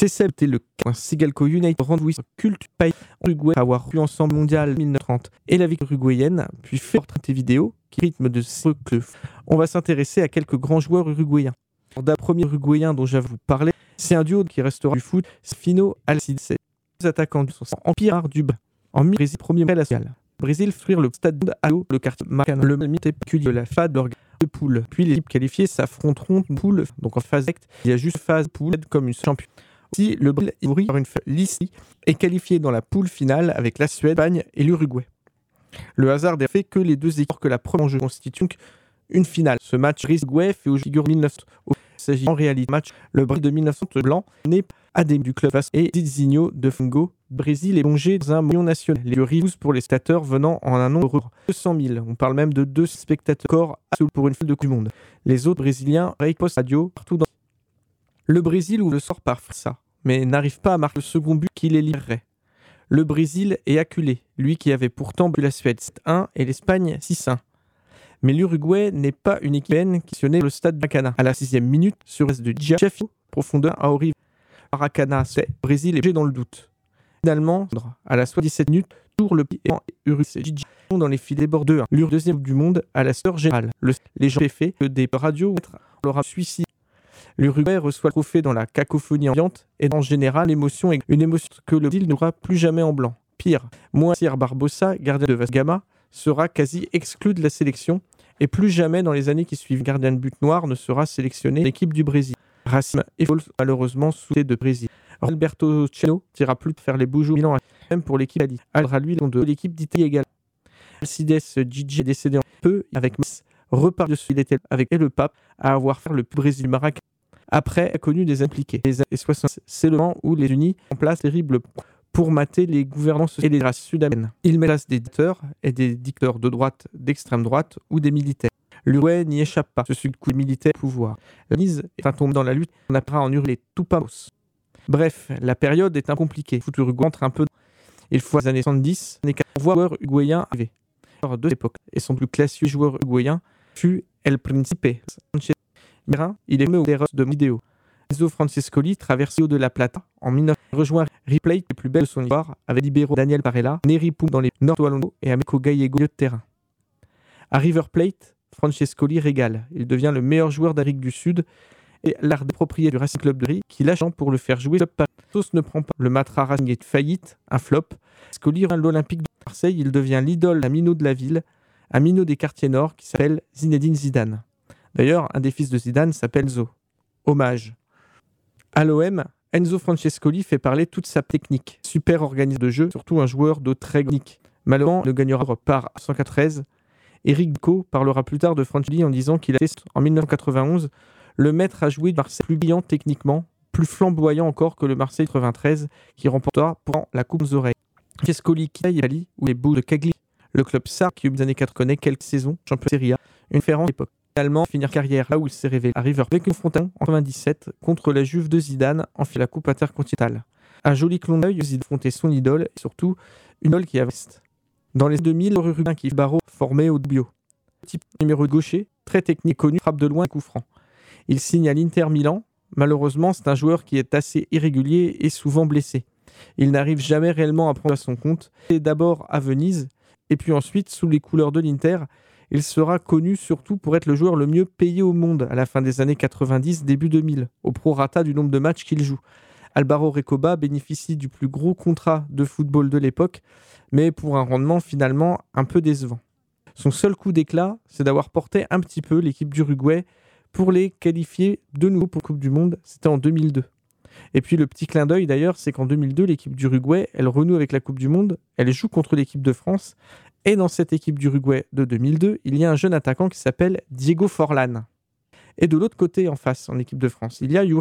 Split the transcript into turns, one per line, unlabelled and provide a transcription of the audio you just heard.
CCBT, le Sigalco United rendez culte pays Uruguay avoir eu ensemble mondial 1930 et la victoire uruguayenne, puis fait portrait vidéo qui rythme de ce club. On va s'intéresser à quelques grands joueurs uruguayens. D'un premier uruguayen dont j'avais vous parlé, c'est un duo qui restera du foot, c'est Fino Alcides, deux attaquants du Empire du Bas. En Brésil, premier match national. Brésil fuir le stade d'Alo, le quartier Maracanã, le même pécule de la phase de poule. Puis les équipes qualifiées s'affronteront poule, donc en phase directe, il y a juste phase poule comme une champion. Si le Brésil est par une liste est qualifié dans la poule finale avec la Suède, l'Espagne et l'Uruguay. Le hasard des fait que les deux équipes que la première jeu constitue une finale. Ce match Uruguay fait au figure 1900. Il s'agit en réalité match le Brésil de 1900 blanc né à des du club et Zizinho de Fungo. Brésil est plongé dans un million national. Les rivaux pour les spectateurs venant en un nombre de 200 000. On parle même de 2 spectateurs corps pour une finale de Coupe du Monde. Les autres Brésiliens post radio partout dans le Brésil ouvre le sort par ça, mais n'arrive pas à marquer le second but qui les livrerait. Le Brésil est acculé, lui qui avait pourtant battu la Suède 7-1 et l'Espagne 6-1. Mais l'Uruguay n'est pas une équipe qui sonnait le stade de Maracanã. À la 6e minute, sur le de Giafiou, profondeur à Orive. Maracanã, c'est Brésil est dans le doute. Finalement, à la 77 minutes, toujours le pied Uruguay dans les filets bord de 1. Deuxième Coupe du Monde à la sœur générale. Les gens fait que des radios l'aura suicide. L'Uruguay reçoit le trophée dans la cacophonie ambiante et en général l'émotion est une émotion que le Brésil n'aura plus jamais en blanc. Pire, Moacir Barbosa, gardien de Vasco da Gama, sera quasi exclu de la sélection et plus jamais dans les années qui suivent, gardien de but noir ne sera sélectionné l'équipe du Brésil. Racine et Wolf malheureusement souté de Brésil. Alberto Cheno tira plus de faire les beaux jours Milan même pour l'équipe d'Italie. Aldra lui de l'équipe d'Italie également. Alcides Gigi est décédé en peu avec Metz repart dessus il était avec et le pape à avoir fait le plus Brésil Maracanã. Après a connu des impliqués. Les années 60, c'est le moment où les Unis en place terrible pour mater les gouvernances et les races sud-américaines. Il met place des dictateurs et des dictateurs de droite, d'extrême droite ou des militaires. L'Uruguay n'y échappe pas, ce coup militaire pouvoir. La mise est un tombe dans la lutte, on appellera en hurler tout pas. Bref, la période est compliquée. Le foot uruguayen entre un peu. Il faut les années 70, les 4 joueurs uruguayens arrivés. De l'époque, et son plus classieux joueur uruguayen fut El Principe. Il est nommé au terrain de vidéo. Enzo Francescoli traverse de la Plata en 1900, rejoint Ripley, les plus belles de son histoire, avec Libero Daniel Parella, Neri Pum dans les Nord-Oualondo et Amico Gallego de terrain. À River Plate, Francescoli régale. Il devient le meilleur joueur d'Amérique du Sud et l'art des propriétaires du Racing Club de Rio qui lâche pour le faire jouer. Sos ne prend pas. Le Matra Racing est faillite, un flop. Scoli rejoint l'Olympique de Marseille, il devient l'idole, minot de la ville, un minot des quartiers nord qui s'appelle Zinedine Zidane. D'ailleurs, un des fils de Zidane s'appelle Zo. Hommage. À l'OM, Enzo Francescoli fait parler toute sa technique. Super organisé de jeu, surtout un joueur de très technique. Malheureusement, le gagnera par 113. Eric Dico parlera plus tard de Francescoli en disant qu'il a testé en 1991 le maître à jouer de Marseille plus brillant techniquement, plus flamboyant encore que le Marseille 93 qui remportera pour la Coupe aux oreilles. Francescoli quitte l'Italie où les Boules de Cagli, le club sarde qui au des années 4 connaît quelques saisons, champion Serie A, une référence à l'époque. Finalement, finir carrière là où il s'est révélé à River avec une confrontation en 97 contre la Juve de Zidane en fait la Coupe intercontinentale. Un joli clin d'œil, Zidane affrontait son idole et surtout une idole qui avait dans les 2000 uruguayen qui Barreau formé au Bio. Type numéro de gaucher, très technique, connu, frappe de loin, coup franc. Il signe à l'Inter Milan. Malheureusement, c'est un joueur qui est assez irrégulier et souvent blessé. Il n'arrive jamais réellement à prendre à son compte. Et d'abord à Venise et puis ensuite sous les couleurs de l'Inter. Il sera connu surtout pour être le joueur le mieux payé au monde à la fin des années 90, début 2000, au prorata du nombre de matchs qu'il joue. Álvaro Recoba bénéficie du plus gros contrat de football de l'époque, mais pour un rendement finalement un peu décevant. Son seul coup d'éclat, c'est d'avoir porté un petit peu l'équipe d'Uruguay pour les qualifier de nouveau pour la Coupe du Monde, c'était en 2002. Et puis le petit clin d'œil d'ailleurs, c'est qu'en 2002, l'équipe d'Uruguay, elle renoue avec la Coupe du Monde, elle joue contre l'équipe de France, et dans cette équipe d'Uruguay de 2002, il y a un jeune attaquant qui s'appelle Diego Forlán. Et de l'autre côté, en face, en équipe de France, il y a Yuri